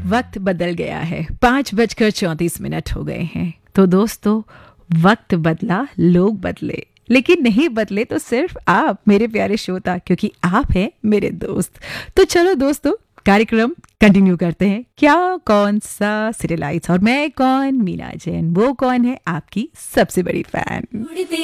वक्त बदल गया है, 5:34 हो गए हैं। तो दोस्तों, वक्त बदला, लोग बदले, लेकिन नहीं बदले तो सिर्फ आप मेरे प्यारे श्रोता, क्योंकि आप हैं मेरे दोस्त। तो चलो दोस्तों, कार्यक्रम कंटिन्यू करते हैं। क्या कौन सा सीरियलाइट्स और मैं कौन, मीना जैन, वो कौन है आपकी सबसे बड़ी फैन।